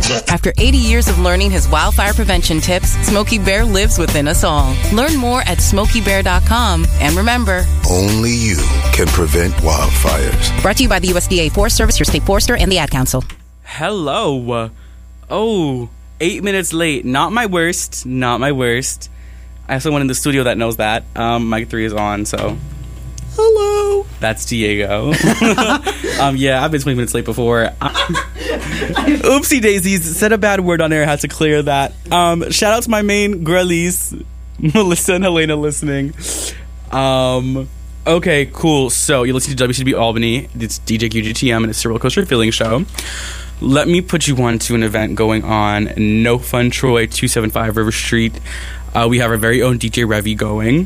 After 80 years of learning his wildfire prevention tips, Smokey Bear lives within us all. Learn more at SmokeyBear.com. And remember, only you can prevent wildfires. Brought to you by the USDA Forest Service, your state forester, and the Ad Council. Hello. Oh, 8 minutes late. Not my worst. Not my worst. I have someone in the studio that knows that. Mic 3 is on, so... Hello. That's Diego. Yeah, I've been 20 minutes late before. Oopsie daisies. Said a bad word on air. Had to clear that. Shout out to my main girlies, Melissa and Helena, listening. Okay, cool. So you're listening to WCB Albany. It's DJ QGTM and it's a Roller Coaster Feeling Show. Let me put you on to an event going on. No Fun Troy, 275 River Street. We have our very own DJ Revy going.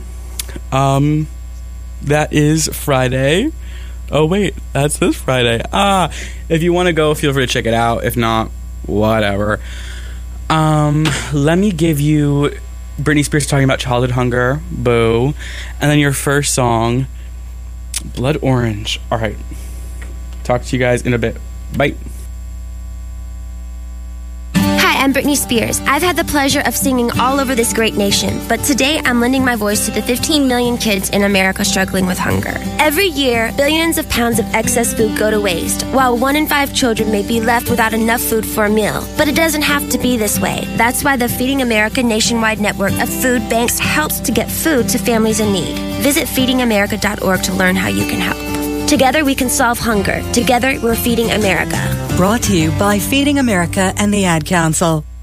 That is Friday. Oh, wait. That's this Friday. If you want to go, feel free to check it out. If not, whatever. Let me give you Britney Spears talking about childhood hunger. Boo. And then your first song, Blood Orange. All right. Talk to you guys in a bit. Bye. I'm Britney Spears. I've had the pleasure of singing all over this great nation, but today I'm lending my voice to the 15 million kids in America struggling with hunger. Every year, billions of pounds of excess food go to waste, while 1 in 5 children may be left without enough food for a meal. But it doesn't have to be this way. That's why the Feeding America nationwide network of food banks helps to get food to families in need. Visit feedingamerica.org to learn how you can help. Together we can solve hunger. Together we're feeding America. Brought to you by Feeding America and the Ad Council.